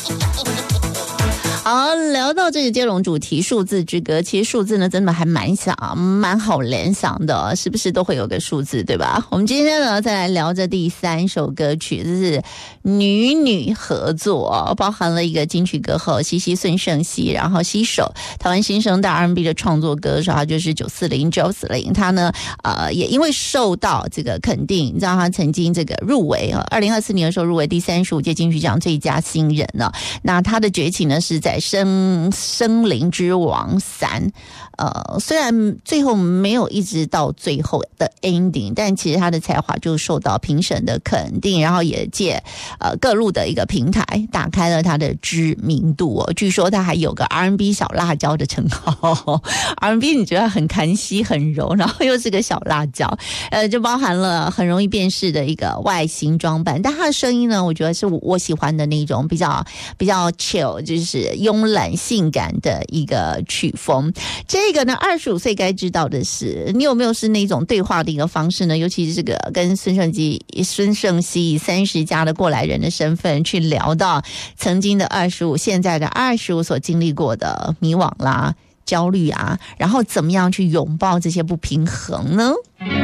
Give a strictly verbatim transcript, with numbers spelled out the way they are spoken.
好，聊到这个接龙主题数字之歌，其实数字呢真的还蛮想蛮好联想的，是不是都会有个数字，对吧？我们今天呢再来聊这第三首歌曲，这是女女合作，包含了一个金曲歌后西西孙盛希，然后携手台湾新生代 R and B 的创作歌手，他就是九四零九四零，他呢呃也因为受到这个肯定，你知道他曾经这个入围二零二四年的时候入围第三十五届金曲奖最佳新人呢，那他的崛起呢是在生生灵之王三，呃，虽然最后没有一直到最后的 ending， 但其实他的才华就受到评审的肯定，然后也借呃各路的一个平台打开了他的知名度哦。据说他还有个 R and B 小辣椒的称号，R and B 你觉得很看稀很柔，然后又是个小辣椒，呃，就包含了很容易辨识的一个外形装扮，但他的声音呢，我觉得是我喜欢的那种比较比较 chill， 就是慵懒性感的一个曲风。这个呢，二十五岁该知道的是，你有没有是那种对话的一个方式呢？尤其是这个跟孙盛希、孙盛希以三十加的过来人的身份去聊到曾经的二十五，现在的二十五所经历过的迷惘啦、焦虑啊，然后怎么样去拥抱这些不平衡呢？